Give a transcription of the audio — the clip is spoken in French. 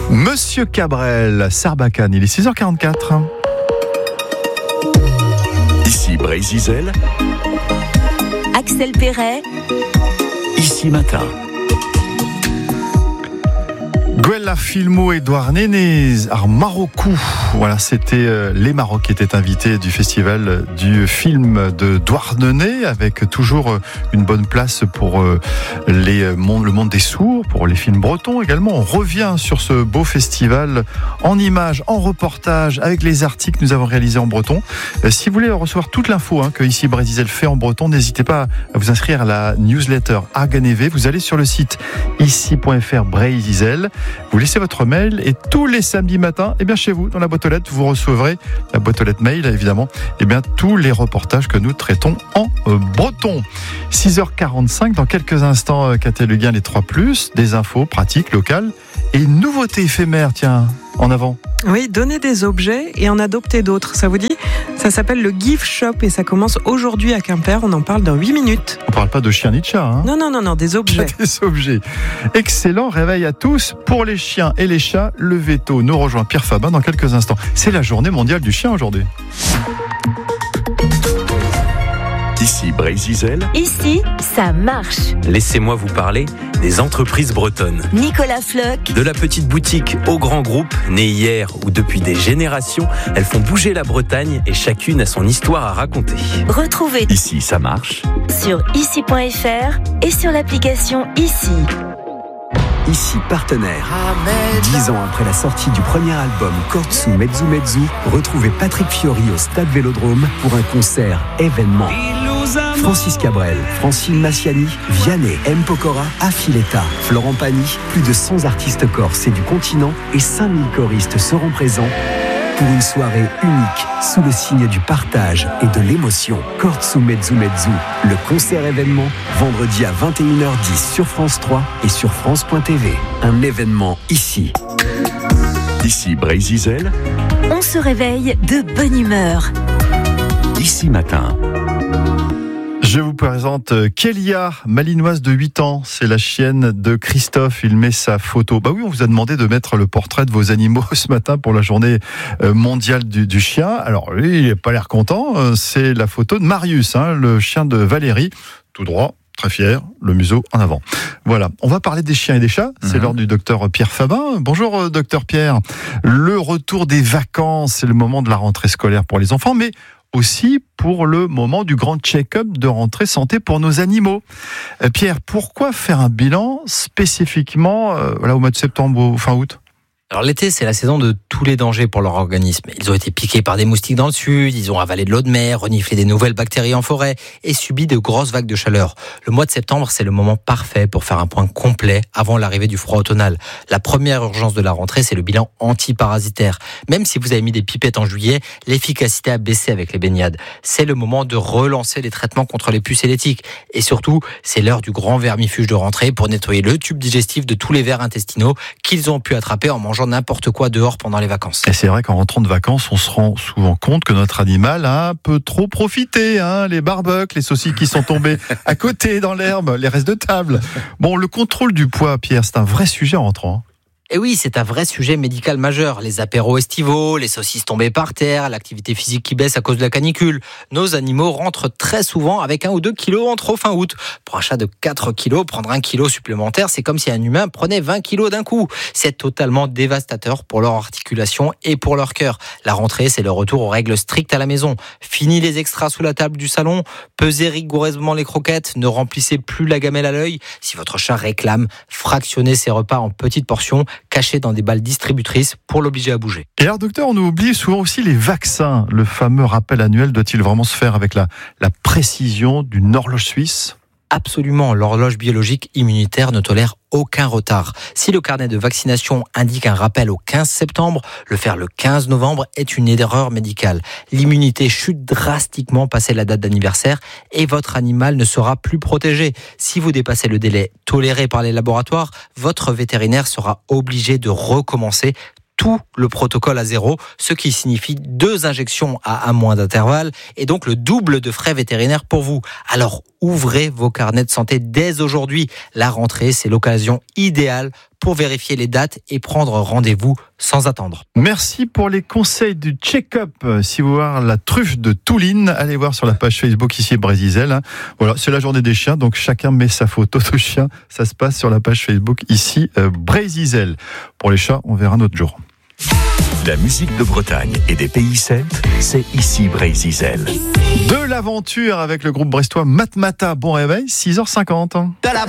Monsieur Cabrel, Sarbacane, il est 6h44. Ici Brésil, Axel Perret, Ici Matin. Guella Filmo, Edouard Nénez, Marocou. Voilà, c'était les Maroc qui étaient invités du festival du film de Douarnenez, avec toujours une bonne place pour le monde des sourds, pour les films bretons également. On revient sur ce beau festival en images, en reportage, avec les articles que nous avons réalisés en breton. Si vous voulez recevoir toute l'info que Ici Brésil fait en breton, n'hésitez pas à vous inscrire à la newsletter Arganevé. Vous allez sur le site ici.fr Brésil. Vous laissez votre mail et tous les samedis matins, chez vous, dans la boîte aux lettres, vous recevrez la boîte aux lettres mail, évidemment, tous les reportages que nous traitons en breton. 6h45, dans quelques instants, Cathé Luguin, les 3+, des infos pratiques, locales et une nouveauté éphémère, tiens, en avant. Oui, donner des objets et en adopter d'autres, ça vous dit ? Ça s'appelle le Gift Shop et ça commence aujourd'hui à Quimper, on en parle dans 8 minutes. On parle pas de chiens ni de chats, Non, des objets. Des objets. Excellent réveil à tous. Pour les chiens et les chats, le veto nous rejoint Pierre Fabin dans quelques instants. C'est la journée mondiale du chien aujourd'hui. Ici Brésil. Ici, ça marche. Laissez-moi vous parler des entreprises bretonnes. Nicolas Floch. De la petite boutique au grand groupe, née hier ou depuis des générations, elles font bouger la Bretagne et chacune a son histoire à raconter. Retrouvez Ici ça marche. sur ici.fr et sur l'application Ici. Ici partenaire. 10 ans après la sortie du premier album Kortsu Mezzu Mezzu, retrouvez Patrick Fiori au Stade Vélodrome pour un concert événement. Francis Cabrel, Francine Massiani, Vianney, M. Pokora, Affiletta, Florent Pagny, plus de 100 artistes corses et du continent et 5000 choristes seront présents pour une soirée unique sous le signe du partage et de l'émotion. Kortsu Mezzu Mezzu, le concert événement, vendredi à 21h10 sur France 3 et sur France.tv. Un événement ici. Ici Brésil. On se réveille de bonne humeur. Ici Matin. Je vous présente Kélia, malinoise de 8 ans. C'est la chienne de Christophe. Il met sa photo. Oui, on vous a demandé de mettre le portrait de vos animaux ce matin pour la journée mondiale du chien. Alors lui, il n'a pas l'air content. C'est la photo de Marius, le chien de Valérie. Tout droit, très fier, le museau en avant. Voilà, on va parler des chiens et des chats. C'est l'heure du docteur Pierre Fabin. Bonjour docteur Pierre. Le retour des vacances, c'est le moment de la rentrée scolaire pour les enfants, mais aussi pour le moment du grand check-up de rentrée santé pour nos animaux. Pierre, pourquoi faire un bilan spécifiquement au mois de septembre ou fin août ? Alors l'été, c'est la saison de tous les dangers pour leur organisme. Ils ont été piqués par des moustiques dans le sud, ils ont avalé de l'eau de mer, reniflé des nouvelles bactéries en forêt et subi de grosses vagues de chaleur. Le mois de septembre, c'est le moment parfait pour faire un point complet avant l'arrivée du froid automnal. La première urgence de la rentrée, c'est le bilan antiparasitaire. Même si vous avez mis des pipettes en juillet, l'efficacité a baissé avec les baignades. C'est le moment de relancer les traitements contre les puces et les tiques. Et surtout, c'est l'heure du grand vermifuge de rentrée pour nettoyer le tube digestif de tous les vers intestinaux qu'ils ont pu attraper en mangeant n'importe quoi dehors pendant les vacances. Et c'est vrai qu'en rentrant de vacances, on se rend souvent compte que notre animal a un peu trop profité. Les barbecues, les saucisses qui sont tombées à côté dans l'herbe, les restes de table. Bon, le contrôle du poids, Pierre, c'est un vrai sujet en rentrant. Et oui, c'est un vrai sujet médical majeur. Les apéros estivaux, les saucisses tombées par terre, l'activité physique qui baisse à cause de la canicule. Nos animaux rentrent très souvent avec 1 ou 2 kilos en trop fin août. Pour un chat de 4 kilos, prendre 1 kilo supplémentaire, c'est comme si un humain prenait 20 kilos d'un coup. C'est totalement dévastateur pour leur articulation et pour leur cœur. La rentrée, c'est le retour aux règles strictes à la maison. Fini les extras sous la table du salon, pesez rigoureusement les croquettes, ne remplissez plus la gamelle à l'œil. Si votre chat réclame, fractionnez ses repas en petites portions, cachés dans des balles distributrices pour l'obliger à bouger. Et alors, docteur, on oublie souvent aussi les vaccins. Le fameux rappel annuel doit-il vraiment se faire avec la précision d'une horloge suisse ? Absolument, l'horloge biologique immunitaire ne tolère aucun retard. Si le carnet de vaccination indique un rappel au 15 septembre, le faire le 15 novembre est une erreur médicale. L'immunité chute drastiquement passé la date d'anniversaire et votre animal ne sera plus protégé. Si vous dépassez le délai toléré par les laboratoires, votre vétérinaire sera obligé de recommencer tout le protocole à 0, ce qui signifie 2 injections à 1 mois d'intervalle et donc le double de frais vétérinaires pour vous. Alors, ouvrez vos carnets de santé dès aujourd'hui. La rentrée, c'est l'occasion idéale pour vérifier les dates et prendre rendez-vous sans attendre. Merci pour les conseils du check-up. Si vous voulez voir la truffe de Touline, allez voir sur la page Facebook ici Brésil. Voilà, c'est la journée des chiens, donc chacun met sa photo de chien. Ça se passe sur la page Facebook ici Brésil. Pour les chats, on verra un autre jour. La musique de Bretagne et des pays celtes, c'est ici Brésil. De l'aventure avec le groupe brestois Matmata. Bon réveil, 6h50.